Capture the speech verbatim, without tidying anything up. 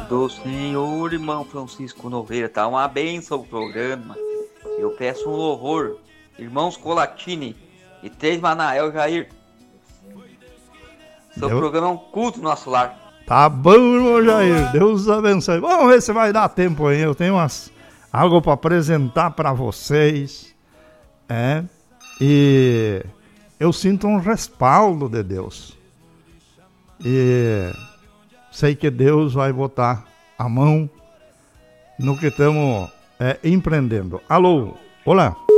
do senhor, irmão Francisco Noveira, tá uma benção o programa. Eu peço um louvor, irmãos Colatini e Três Manael Jair. Seu Deus... programa é um culto no nosso lar. Tá bom, irmão Jair, Deus abençoe. Vamos ver se vai dar tempo aí, eu tenho umas, algo para apresentar para vocês, é, e eu sinto um respaldo de Deus. E sei que Deus vai botar a mão no que estamos é, empreendendo. Alô, olá.